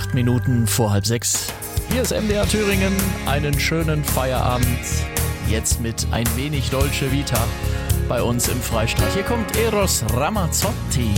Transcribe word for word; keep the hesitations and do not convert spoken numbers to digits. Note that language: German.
Acht Minuten vor halb sechs. Hier ist M D R Thüringen. Einen schönen Feierabend. Jetzt mit ein wenig Dolce Vita bei uns im Freistaat. Hier kommt Eros Ramazzotti.